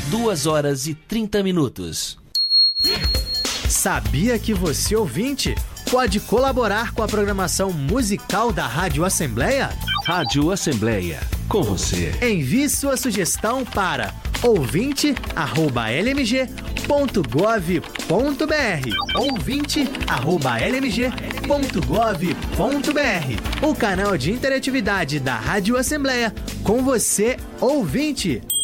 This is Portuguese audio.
2h30. Sabia que você, ouvinte, pode colaborar com a programação musical da Rádio Assembleia? Rádio Assembleia, com você. Envie sua sugestão para ouvinte@lmg.gov.br. ouvinte@lmg.gov.br. O canal de interatividade da Rádio Assembleia com você, ouvinte.